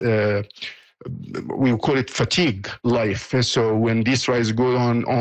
we call it fatigue life. So when these rise go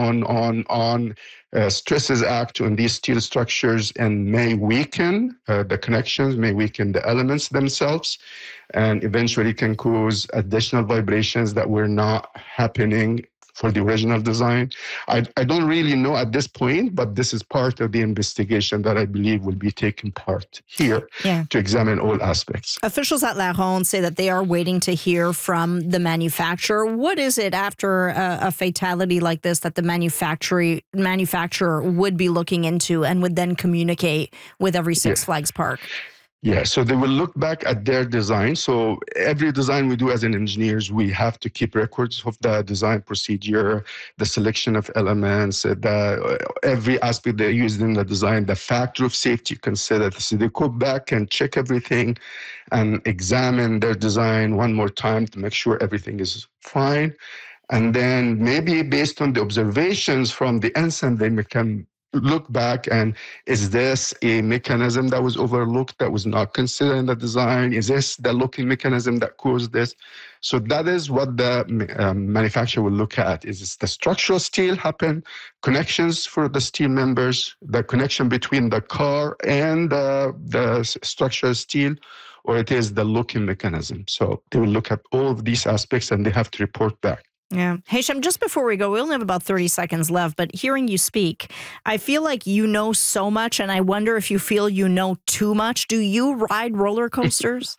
on, stresses act on these steel structures and may weaken the connections, may weaken the elements themselves, and eventually can cause additional vibrations that were not happening for the original design. I don't really know at this point, but this is part of the investigation that I believe will be taking part here to examine all aspects. Officials at La Ronde say that they are waiting to hear from the manufacturer. What is it after a fatality like this that the manufacturer would be looking into and would then communicate with every Six Flags park? Yeah, so they will look back at their design. So every design we do as an engineers, we have to keep records of the design procedure, the selection of elements, every aspect they used in the design, the factor of safety considered. So they go back and check everything and examine their design one more time to make sure everything is fine. And then maybe based on the observations from the incident, they can look back and is this a mechanism that was overlooked that was not considered in the design? Is this the locking mechanism that caused this? So that is what the manufacturer will look at. Is the structural steel happen, connections for the steel members, the connection between the car and the structural steel, or it is the locking mechanism? So they will look at all of these aspects and they have to report back. Yeah. Hesham, just before we go, we only have about 30 seconds left, but hearing you speak, I feel like you know so much, and I wonder if you feel you know too much. Do you ride roller coasters?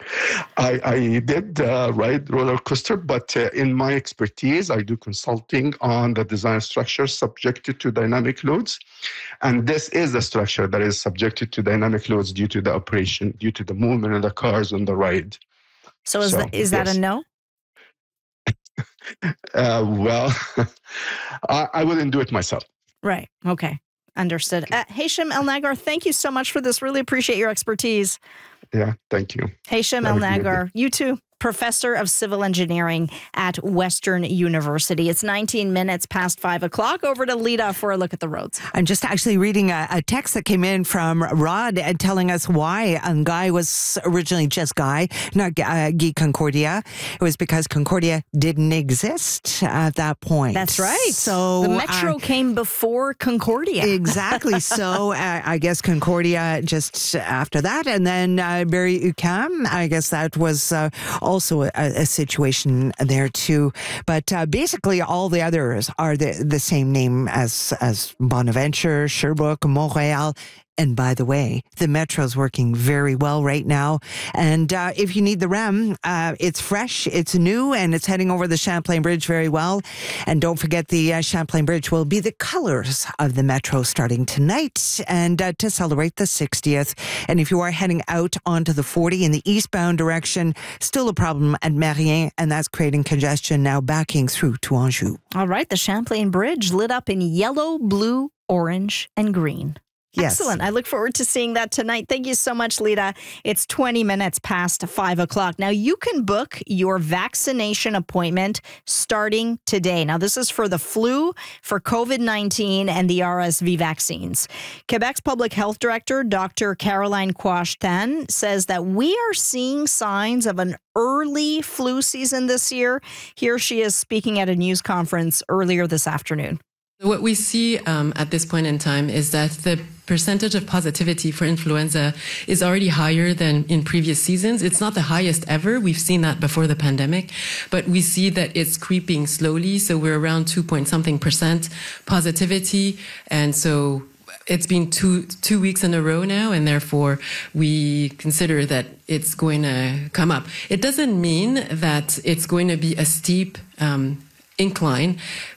I did ride roller coaster, but in my expertise, I do consulting on the design structure subjected to dynamic loads. And this is the structure that is subjected to dynamic loads due to the operation, due to the movement of the cars on the ride. So is that a no? Well, I wouldn't do it myself. Right. Okay. Understood. Hesham El-Nagar, thank you so much for this. Really appreciate your expertise. Yeah, thank you. Hesham El-Nagar, you too. Professor of Civil Engineering at Western University. It's 19 minutes past 5 o'clock. Over to Lita for a look at the roads. I'm just actually reading a text that came in from Rod telling us why Guy was originally just Guy, not Guy Concordia. It was because Concordia didn't exist at that point. That's right. So the Metro came before Concordia. Exactly. So I guess Concordia just after that. And then Berry-UQAM, I guess that was also a situation there too. But basically all the others are the same name as Bonaventure, Sherbrooke, Montreal. And by the way, the Metro's working very well right now. And if you need the REM, it's fresh, it's new, and it's heading over the Champlain Bridge very well. And don't forget the Champlain Bridge will be the colors of the Metro starting tonight and to celebrate the 60th. And if you are heading out onto the 40 in the eastbound direction, still a problem at Marien, and that's creating congestion now backing through to Anjou. All right, the Champlain Bridge lit up in yellow, blue, orange, and green. Yes. Excellent. I look forward to seeing that tonight. Thank you so much, Lita. It's 20 minutes past 5 o'clock. Now, you can book your vaccination appointment starting today. Now, this is for the flu, for COVID-19, and the RSV vaccines. Quebec's Public Health Director, Dr. Caroline Quash-Tan, says that we are seeing signs of an early flu season this year. Here she is speaking at a news conference earlier this afternoon. What we see at this point in time is that the percentage of positivity for influenza is already higher than in previous seasons. It's not the highest ever. We've seen that before the pandemic, but we see that it's creeping slowly. So we're around 2-point-something% positivity. And so it's been two weeks in a row now, and therefore we consider that it's going to come up. It doesn't mean that it's going to be a steep incline.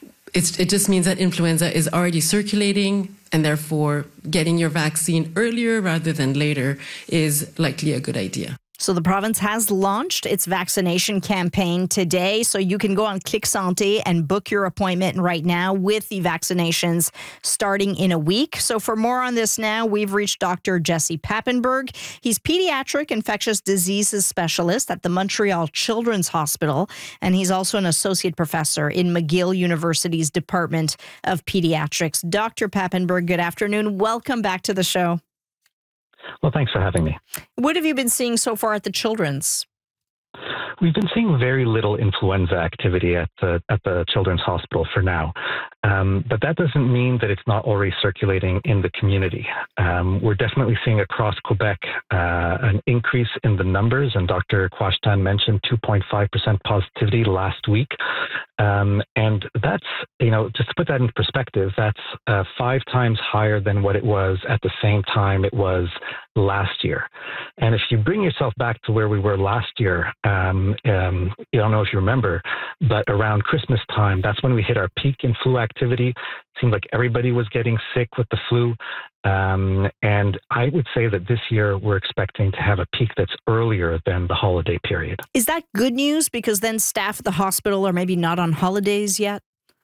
It just means that influenza is already circulating, and therefore getting your vaccine earlier rather than later is likely a good idea. So the province has launched its vaccination campaign today. So you can go on Clic Santé and book your appointment right now with the vaccinations starting in a week. So for more on this now, we've reached Dr. Jesse Papenburg. He's pediatric infectious diseases specialist at the Montreal Children's Hospital. And he's also an associate professor in McGill University's Department of Pediatrics. Dr. Papenburg, good afternoon. Welcome back to the show. Well, thanks for having me. What have you been seeing so far at the Children's? We've been seeing very little influenza activity at the Children's Hospital for now, but that doesn't mean that it's not already circulating in the community. We're definitely seeing across Quebec an increase in the numbers, and Dr. Quashtan mentioned 2.5% positivity last week, and that's, just to put that into perspective, that's 5 times higher than what it was at the same time it was last year. And if you bring yourself back to where we were last year, I don't know if you remember, but around Christmas time, that's when we hit our peak in flu activity. It seemed like everybody was getting sick with the flu. And I would say that this year we're expecting to have a peak that's earlier than the holiday period. Is that good news? Because then staff at the hospital are maybe not on holidays yet?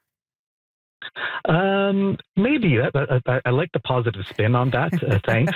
Maybe. I like the positive spin on that. Thanks.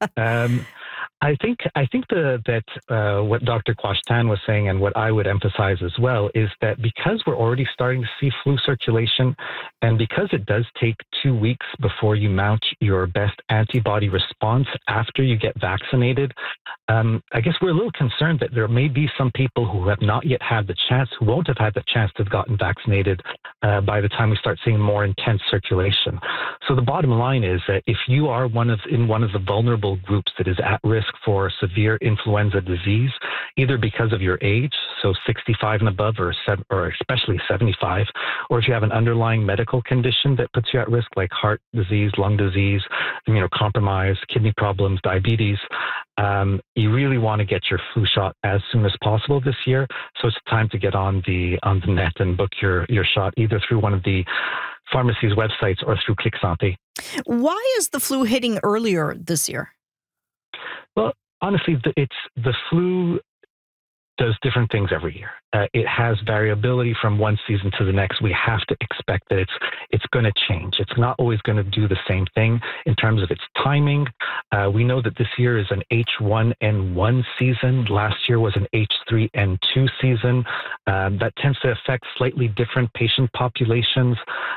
I think that what Dr. Quashtan was saying, and what I would emphasize as well, is that because we're already starting to see flu circulation, and because it does take 2 weeks before you mount your best antibody response after you get vaccinated, I guess we're a little concerned that there may be some people who have not yet had the chance, who won't have had the chance to have gotten vaccinated by the time we start seeing more intense circulation. So the bottom line is that if you are in one of the vulnerable groups that is at risk for severe influenza disease, either because of your age, so 65 and above, or especially 75, or if you have an underlying medical condition that puts you at risk, like heart disease, lung disease, immunocompromised, kidney problems, diabetes, you really want to get your flu shot as soon as possible this year. So it's time to get on the net and book your shot, either through one of the pharmacy's websites or through Clic Santé. Why is the flu hitting earlier this year? Well, honestly, the flu does different things every year. It has variability from one season to the next. We have to expect that it's going to change. It's not always going to do the same thing in terms of its timing. We know that this year is an H1N1 season. Last year was an H3N2 season. That tends to affect slightly different patient populations.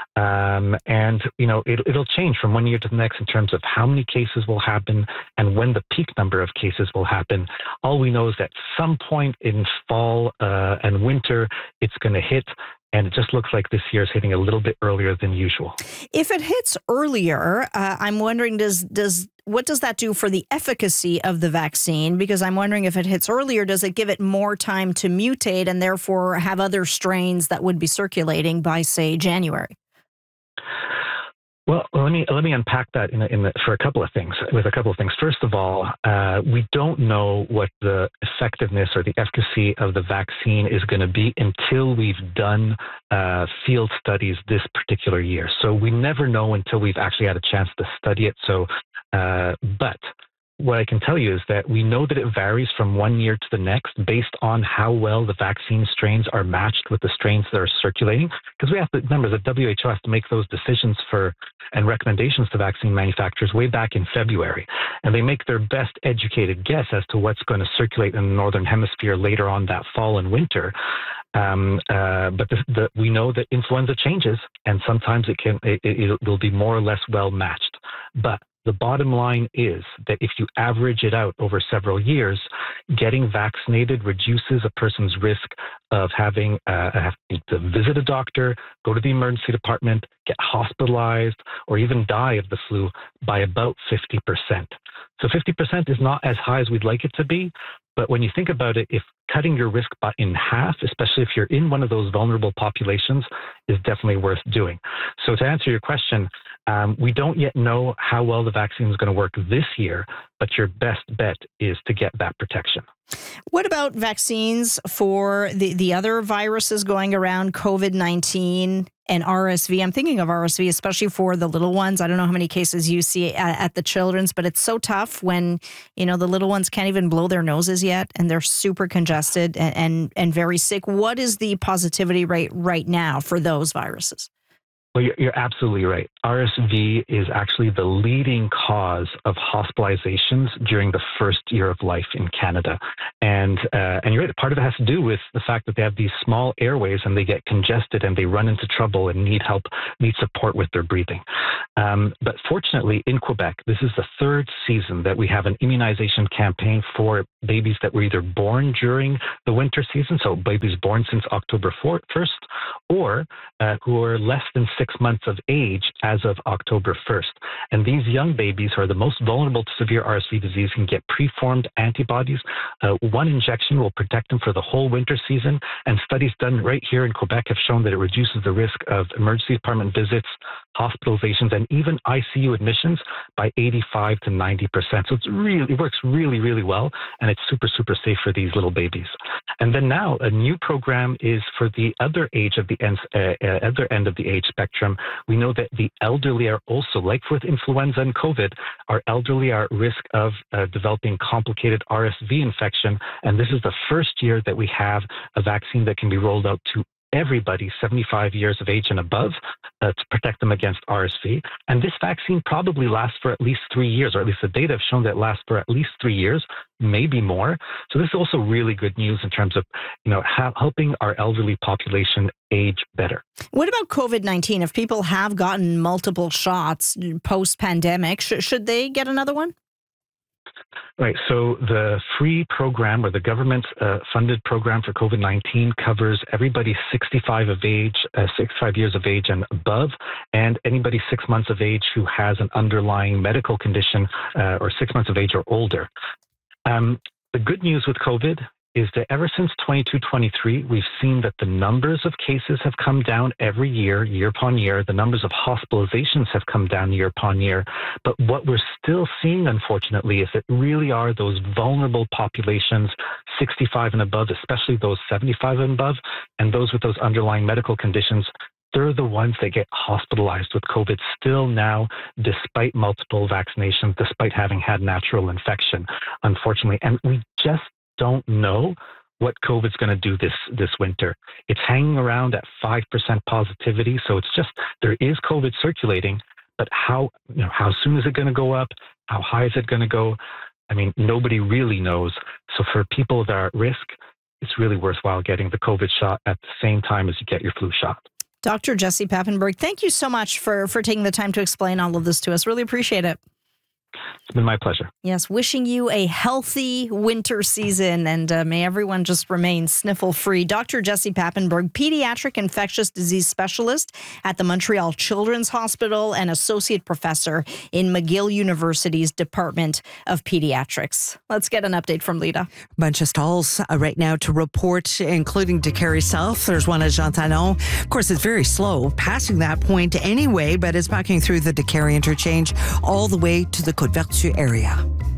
And, it'll change from one year to the next in terms of how many cases will happen and when the peak number of cases will happen. All we know is that some point in fall and winter, it's going to hit. And it just looks like this year is hitting a little bit earlier than usual. If it hits earlier, I'm wondering, what does that do for the efficacy of the vaccine? Because I'm wondering, if it hits earlier, does it give it more time to mutate and therefore have other strains that would be circulating by, say, January? Well, let me unpack that for a couple of things. First of all, we don't know what the effectiveness or the efficacy of the vaccine is going to be until we've done field studies this particular year. So we never know until we've actually had a chance to study it. So, but what I can tell you is that we know that it varies from one year to the next based on how well the vaccine strains are matched with the strains that are circulating. Because we have to remember that WHO has to make those decisions and recommendations to vaccine manufacturers way back in February. And they make their best educated guess as to what's going to circulate in the Northern Hemisphere later on that fall and winter. But we know that influenza changes, and sometimes it'll be more or less well matched. But the bottom line is that if you average it out over several years, getting vaccinated reduces a person's risk of having to visit a doctor, go to the emergency department, get hospitalized, or even die of the flu by about 50%. So 50% is not as high as we'd like it to be. But when you think about it, if cutting your risk in half, especially if you're in one of those vulnerable populations, is definitely worth doing. So to answer your question, we don't yet know how well the vaccine is going to work this year, but your best bet is to get that protection. What about vaccines for the other viruses going around, COVID-19 and RSV? I'm thinking of RSV, especially for the little ones. I don't know how many cases you see at the children's, but it's so tough when, the little ones can't even blow their noses yet, and they're super congested and very sick. What is the positivity rate right now for those viruses? Well, you're absolutely right. RSV is actually the leading cause of hospitalizations during the first year of life in Canada. And you're right, part of it has to do with the fact that they have these small airways and they get congested and they run into trouble and need help, need support with their breathing. But fortunately, in Quebec, this is the third season that we have an immunization campaign for babies that were either born during the winter season, so babies born since October 1st, or who are less than 6 months of age as of October 1st. And these young babies who are the most vulnerable to severe RSV disease can get preformed antibodies. One injection will protect them for the whole winter season, and studies done right here in Quebec have shown that it reduces the risk of emergency department visits, hospitalizations, and even ICU admissions by 85 to 90%. So it works really, really well, and it's super, super safe for these little babies. And then now a new program is for the other other end of the age spectrum. We know that the elderly are also, like with influenza and COVID, our elderly are at risk of developing complicated RSV infection. And this is the first year that we have a vaccine that can be rolled out to everybody 75 years of age and above to protect them against RSV. And this vaccine probably lasts for at least 3 years, or at least the data have shown that it lasts for at least 3 years, maybe more. So this is also really good news in terms of, helping our elderly population age better. What about COVID-19? If people have gotten multiple shots post-pandemic, should they get another one? Right. So the free program, or the government funded program for COVID-19, covers everybody 65 years of age and above, and anybody 6 months of age who has an underlying medical condition or 6 months of age or older. The good news with COVID is that ever since 22-23, we've seen that the numbers of cases have come down every year, year upon year. The numbers of hospitalizations have come down year upon year. But what we're still seeing, unfortunately, is that really are those vulnerable populations, 65 and above, especially those 75 and above, and those with those underlying medical conditions. They're the ones that get hospitalized with COVID still now, despite multiple vaccinations, despite having had natural infection, unfortunately. And we just don't know what COVID's going to do this winter. It's hanging around at 5% positivity. So it's just, there is COVID circulating, but how soon is it going to go up? How high is it going to go? I mean, nobody really knows. So for people that are at risk, it's really worthwhile getting the COVID shot at the same time as you get your flu shot. Dr. Jesse Papenburg, thank you so much for taking the time to explain all of this to us. Really appreciate it. It's been my pleasure. Yes, wishing you a healthy winter season, and may everyone just remain sniffle-free. Dr. Jesse Papenburg, pediatric infectious disease specialist at the Montreal Children's Hospital and associate professor in McGill University's Department of Pediatrics. Let's get an update from Lita. Bunch of stalls right now to report, including Décarie South. There's one at Jean Talon. Of course, it's very slow passing that point anyway, but it's backing through the Décarie interchange all the way to the Côte-Vertu area.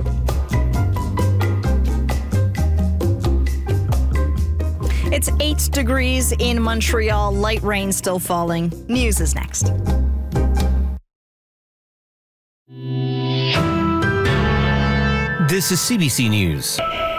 It's 8 degrees in Montreal. Light rain still falling. News is next. This is CBC News.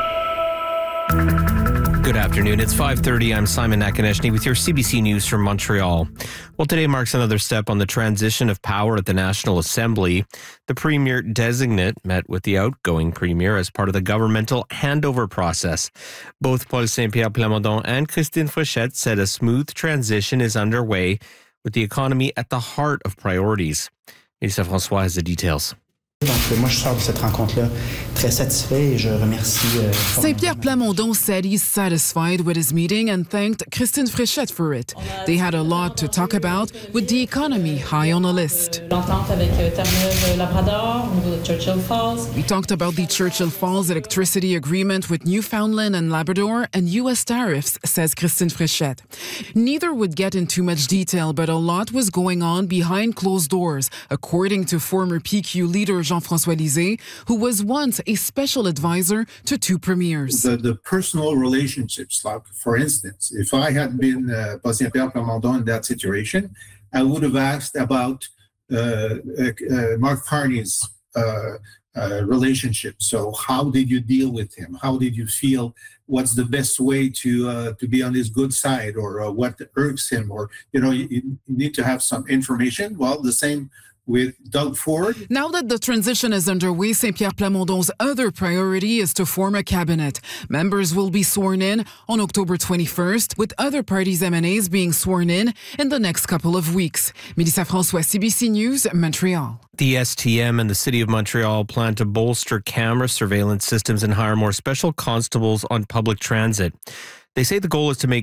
Good afternoon. It's 5:30. I'm Simon Nakonechny with your CBC News from Montreal. Well, today marks another step on the transition of power at the National Assembly. The Premier designate met with the outgoing Premier as part of the governmental handover process. Both Paul Saint-Pierre Plamondon and Christine Fréchette said a smooth transition is underway with the economy at the heart of priorities. Lisa François has the details. Donc, moi, je sors de cette rencontre-là très satisfait et je remercie... Saint-Pierre Plamondon said he's satisfied with his meeting and thanked Christine Fréchette for it. They had a lot to talk about, with the economy high on the list. L'entente avec Terre-Neuve-Labrador, au niveau de Churchill Falls. We talked about the Churchill Falls electricity agreement with Newfoundland and Labrador and U.S. tariffs, says Christine Fréchette. Neither would get into much detail, but a lot was going on behind closed doors, according to former PQ leader Jean-François Lisée, who was once a special advisor to two premiers. The personal relationships, like for instance, if I had been Paul Saint-Pierre Plamondon in that situation, I would have asked about Mark Carney's relationship. So how did you deal with him? How did you feel? What's the best way to be on his good side, or what irks him? Or, you need to have some information. Well, the same with Doug Ford. Now that the transition is underway, Saint-Pierre Plamondon's other priority is to form a cabinet. Members will be sworn in on October 21st, with other parties' MNAs being sworn in the next couple of weeks. Mélissa François, CBC News, Montreal. The STM and the City of Montreal plan to bolster camera surveillance systems and hire more special constables on public transit. They say the goal is to make